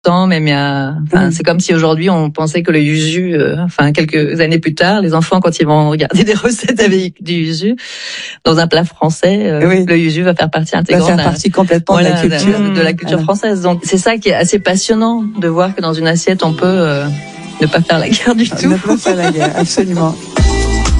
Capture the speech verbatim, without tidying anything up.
temps, même il y a, enfin, mmh. c'est comme si aujourd'hui on pensait que le yuzu, euh, enfin quelques années plus tard, les enfants quand ils vont regarder des recettes avec du yuzu dans un plat français, euh, oui. le yuzu va faire partie intégrante, va faire partie complètement voilà, de la culture, de, de la culture voilà. française. Donc c'est ça qui est assez passionnant de voir que dans une assiette on peut euh, ne pas faire la guerre du tout. Ne pas faire la guerre, absolument.